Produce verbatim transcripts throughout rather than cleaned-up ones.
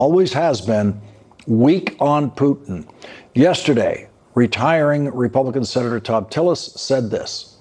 always has been, weak on Putin. Yesterday, retiring Republican Senator Thom Tillis said this.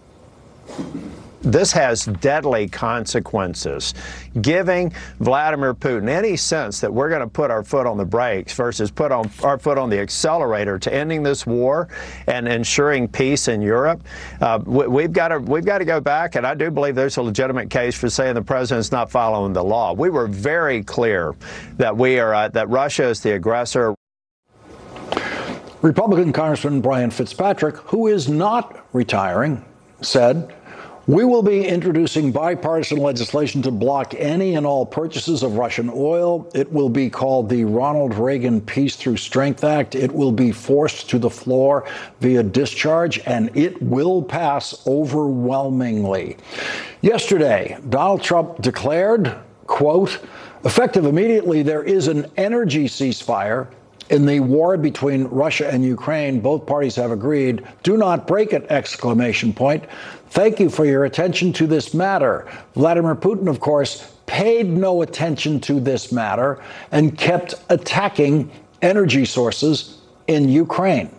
This has deadly consequences. Giving Vladimir Putin any sense that we're going to put our foot on the brakes versus put on our foot on the accelerator to ending this war and ensuring peace in Europe, uh, we, we've got to we've got to go back. And I do believe there's a legitimate case for saying the president's not following the law. We were very clear that we are uh, that Russia is the aggressor. Republican Congressman Brian Fitzpatrick, who is not retiring, said, "We will be introducing bipartisan legislation to block any and all purchases of Russian oil. It will be called the Ronald Reagan Peace Through Strength Act. It will be forced to the floor via discharge, and it will pass overwhelmingly." Yesterday, Donald Trump declared, quote, "Effective immediately, there is an energy ceasefire in the war between Russia and Ukraine. Both parties have agreed. Do not break it!" Exclamation point. "Thank you for your attention to this matter." Vladimir Putin, of course, paid no attention to this matter and kept attacking energy sources in Ukraine.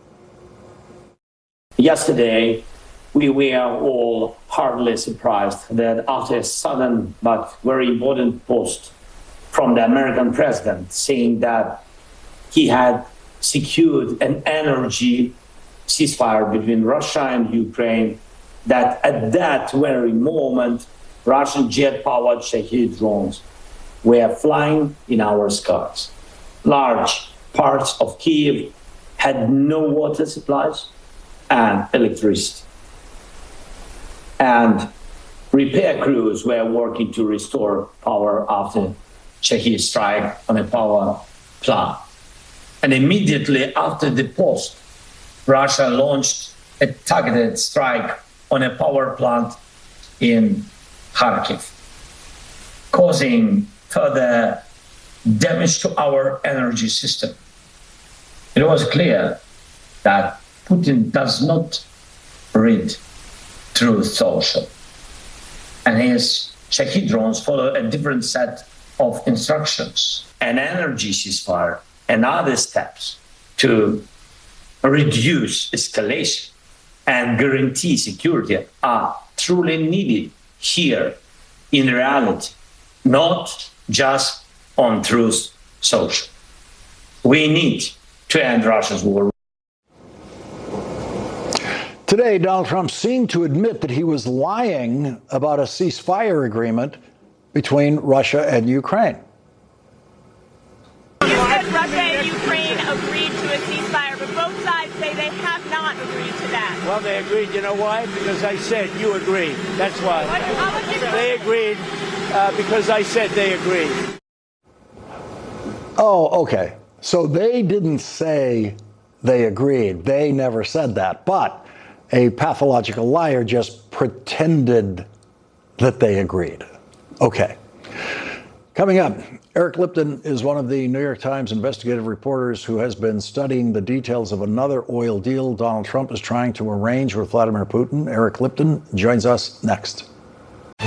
Yesterday, we were all hardly surprised that after a sudden but very important post from the American president saying that he had secured an energy ceasefire between Russia and Ukraine, that at that very moment, Russian jet-powered Shahed drones were flying in our skies. Large parts of Kyiv had no water supplies and electricity. And repair crews were working to restore power after Shahed strike on a power plant. And immediately after the post, Russia launched a targeted strike on a power plant in Kharkiv, causing further damage to our energy system. It was clear that Putin does not read Truth Social, and his Shahed drones follow a different set of instructions. An energy ceasefire and other steps to reduce escalation and guarantee security are truly needed here in reality, not just on Truth Social. We need to end Russia's war. Today, Donald Trump seemed to admit that he was lying about a ceasefire agreement between Russia and Ukraine. You said Russia and Ukraine agreed to a ceasefire, but both sides say they have not agreed to that. Well, they agreed. You know why? Because I said you agreed. That's why. What, how would you they agreed uh, because I said they agreed. Oh, okay. So they didn't say they agreed. They never said that. But a pathological liar just pretended that they agreed. Okay. Coming up, Eric Lipton is one of the New York Times investigative reporters who has been studying the details of another oil deal Donald Trump is trying to arrange with Vladimir Putin. Eric Lipton joins us next.